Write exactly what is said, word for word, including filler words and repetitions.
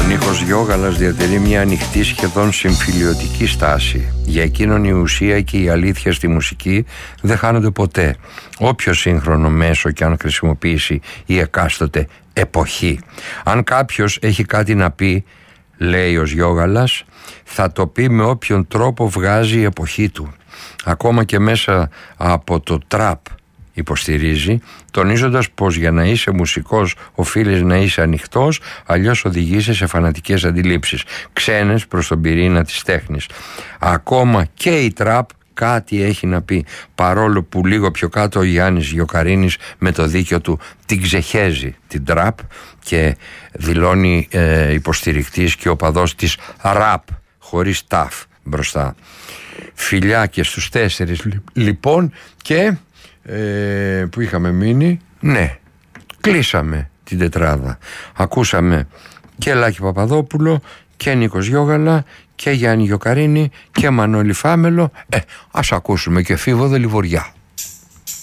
Νίκος Γιώγαλας διατηρεί μια ανοιχτή, σχεδόν συμφιλιωτική στάση. Για εκείνον η ουσία και η αλήθεια στη μουσική δεν χάνονται ποτέ, όποιο σύγχρονο μέσο και αν χρησιμοποιήσει η εκάστοτε εποχή. Αν κάποιος έχει κάτι να πει, λέει ο Γιώγαλας, θα το πει με όποιον τρόπο βγάζει η εποχή του. Ακόμα και μέσα από το τραπ, υποστηρίζει, τονίζοντας πως για να είσαι μουσικός οφείλεις να είσαι ανοιχτός, αλλιώς οδηγείσαι σε φανατικές αντιλήψεις, ξένες προς τον πυρήνα της τέχνης. Ακόμα και η τραπ κάτι έχει να πει, παρόλο που λίγο πιο κάτω ο Γιάννης Γιοκαρίνης με το δίκιο του την ξεχέζει την τραπ και δηλώνει ε, υποστηρικτής και οπαδός της ραπ χωρίς ταφ μπροστά. Φιλιά και στους τέσσερις λοιπόν. Και ε, που είχαμε μείνει, ναι, κλείσαμε την τετράδα. Ακούσαμε και Λάκη Παπαδόπουλο και Νίκος Γιώγαλα και Γιάννη Γιοκαρίνη και Μανώλη Φάμελο. Ε, ας ακούσουμε και Φίβο Δελιβοριά.